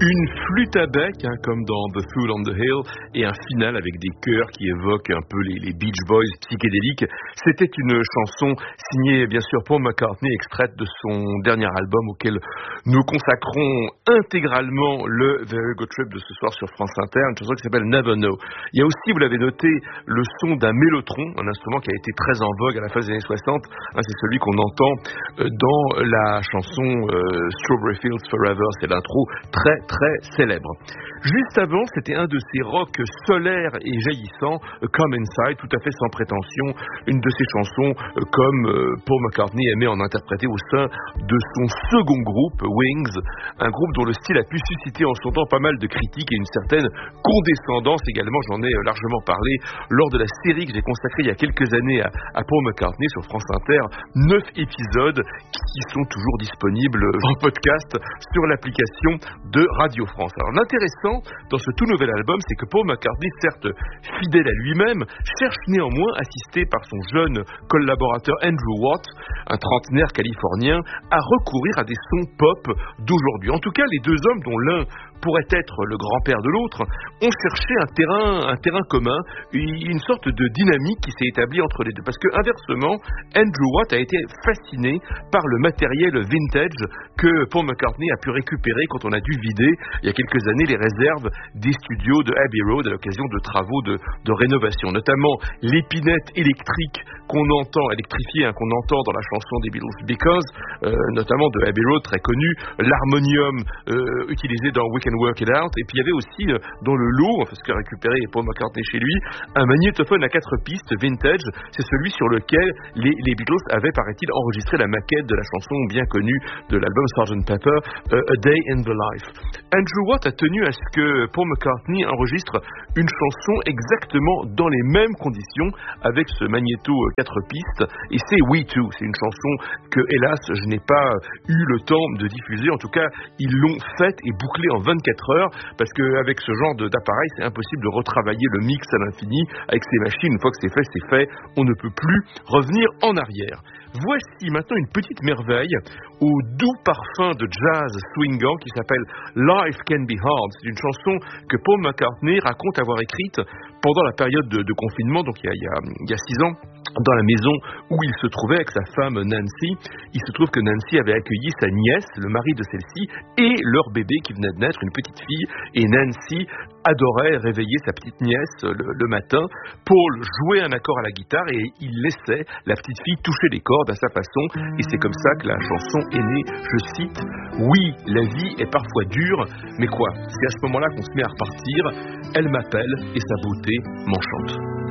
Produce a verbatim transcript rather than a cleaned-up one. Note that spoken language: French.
Une flûte à bec, hein, comme dans The Fool on the Hill, et un final avec des chœurs qui évoquent un peu les, les Beach Boys psychédéliques. C'était une chanson signée, bien sûr, Paul McCartney, extraite de son dernier album auquel nous consacrons intégralement le Very Good Trip de ce soir sur France Inter, une chanson qui s'appelle Never Know. Il y a aussi, vous l'avez noté, le son d'un mélotron, un instrument qui a été très en vogue à la fin des années soixante. Hein, c'est celui qu'on entend dans la chanson euh, Strawberry Fields Forever, c'est l'intro très très célèbre. Juste avant, c'était un de ces rocks solaires et jaillissants, Come Inside, tout à fait sans prétention, une de ces chansons comme Paul McCartney aimait en interpréter au sein de son second groupe, Wings, un groupe dont le style a pu susciter en son temps pas mal de critiques et une certaine condescendance également. J'en ai largement parlé lors de la série que j'ai consacrée il y a quelques années à, à Paul McCartney sur France Inter, neuf épisodes qui sont toujours disponibles en podcast sur l'application de Radio France. Alors l'intéressant dans ce tout nouvel album, c'est que Paul McCartney, certes fidèle à lui-même, cherche néanmoins, assisté par son jeune collaborateur Andrew Watt, un trentenaire californien, à recourir à des sons pop d'aujourd'hui. En tout cas, les deux hommes, dont l'un pourrait être le grand-père de l'autre, ont cherché un terrain, un terrain commun, une sorte de dynamique qui s'est établie entre les deux. Parce que, inversement, Andrew Watt a été fasciné par le matériel vintage que Paul McCartney a pu récupérer quand on a dû vider, il y a quelques années, les réserves des studios de Abbey Road à l'occasion de travaux de, de rénovation. Notamment l'épinette électrique qu'on entend, électrifiée, hein, qu'on entend dans la chanson des Beatles, Because, euh, notamment de Abbey Road, très connu, l'harmonium euh, utilisé dans We Can Work It Out, et puis il y avait aussi euh, dans le lot, enfin, ce qu'a récupéré Paul McCartney chez lui, un magnétophone à quatre pistes vintage. C'est celui sur lequel les, les Beatles avaient, paraît-il, enregistré la maquette de la chanson bien connue de l'album sergeant Pepper, uh, A Day in the Life. Andrew Watt a tenu à ce que Paul McCartney enregistre une chanson exactement dans les mêmes conditions avec ce magnéto quatre pistes, et c'est We Too. C'est une chanson que, hélas, je n'ai pas eu le temps de diffuser. En tout cas, ils l'ont faite et bouclée en vingt-quatre heures, parce qu'avec ce genre de, d'appareil, c'est impossible de retravailler le mix à l'infini avec ces machines. Une fois que c'est fait, c'est fait. On ne peut plus revenir en arrière. Voici maintenant une petite merveille au doux parfum de jazz swingant qui s'appelle Life Can Be Hard. C'est une chanson que Paul McCartney raconte avoir écrite pendant la période de, de confinement, donc il y a, il y a, il y a six ans, dans la maison où il se trouvait avec sa femme Nancy. Il se trouve que Nancy avait accueilli sa nièce, le mari de celle-ci, et leur bébé qui venait de naître, une petite fille, et Nancy adorait réveiller sa petite nièce le, le matin. Paul jouait un accord à la guitare et il laissait la petite fille toucher les cordes à sa façon, et c'est comme ça que la chanson est née. Je cite: oui, la vie est parfois dure, mais quoi, c'est à ce moment-là qu'on se met à repartir. Elle m'appelle et sa beauté m'enchante.